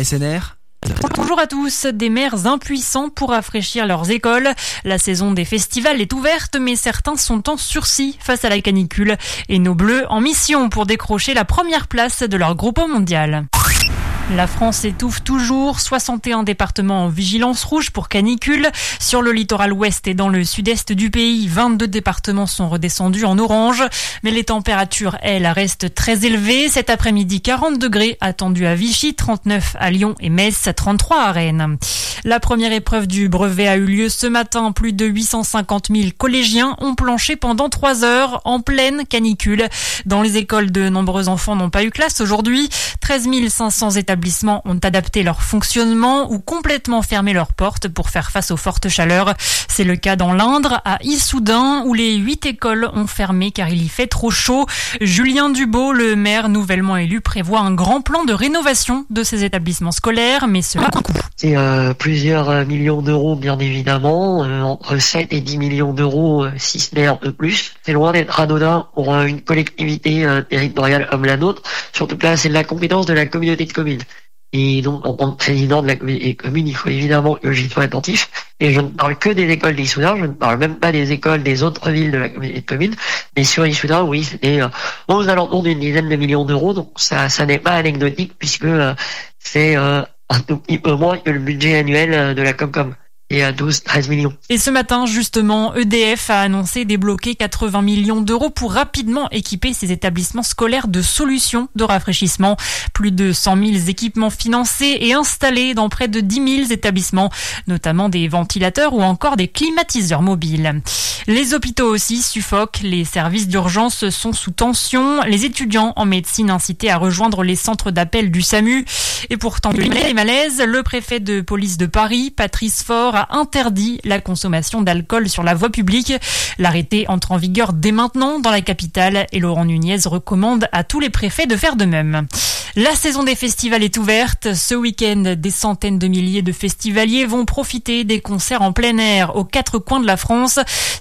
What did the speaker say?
SNR. Bonjour à tous. Des maires impuissants pour rafraîchir leurs écoles. La saison des festivals est ouverte, mais certains sont en sursis face à la canicule. Et nos Bleus en mission pour décrocher la première place de leur groupe mondial. La France étouffe toujours, 61 départements en vigilance rouge pour canicule. Sur le littoral ouest et dans le sud-est du pays, 22 départements sont redescendus en orange. Mais les températures, elles, restent très élevées. Cet après-midi, 40 degrés attendus à Vichy, 39 à Lyon et Metz, 33 à Rennes. La première épreuve du brevet a eu lieu ce matin. Plus de 850 000 collégiens ont planché pendant 3 heures en pleine canicule. Dans les écoles, de nombreux enfants n'ont pas eu classe aujourd'hui. 13 500 établissements ont adapté leur fonctionnement ou complètement fermé leurs portes pour faire face aux fortes chaleurs. C'est le cas dans l'Indre, à Issoudun, où les 8 écoles ont fermé car il y fait trop chaud. Julien Dubault, le maire nouvellement élu, prévoit un grand plan de rénovation de ces établissements scolaires, mais cela coûte. C'est plusieurs millions d'euros, bien évidemment, entre 7 et 10 millions d'euros, si ce n'est un peu plus. C'est loin d'être anodin pour une collectivité territoriale comme la nôtre, surtout que là, c'est de la compétence de la communauté de communes. Et donc, en tant que président de la communauté de communes, il faut évidemment que j'y sois attentif. Et je ne parle que des écoles d'Issoudun, je ne parle même pas des écoles des autres villes de la communauté de communes. Mais sur Issoudun, oui, c'était aux alentours d'une dizaine de millions d'euros, donc ça n'est pas anecdotique puisque c'est un tout petit peu moins que le budget annuel de la Comcom. Et à 12-13 millions. Et ce matin, justement, EDF a annoncé débloquer 80 millions d'euros pour rapidement équiper ces établissements scolaires de solutions de rafraîchissement. Plus de 100 000 équipements financés et installés dans près de 10 000 établissements, notamment des ventilateurs ou encore des climatiseurs mobiles. Les hôpitaux aussi suffoquent, les services d'urgence sont sous tension, les étudiants en médecine incités à rejoindre les centres d'appel du SAMU. Et pourtant, les malaises, le préfet de police de Paris, Patrice Faure, a interdit la consommation d'alcool sur la voie publique. L'arrêté entre en vigueur dès maintenant dans la capitale et Laurent Nunez recommande à tous les préfets de faire de même. La saison des festivals est ouverte. Ce week-end, des centaines de milliers de festivaliers vont profiter des concerts en plein air aux 4 coins de la France.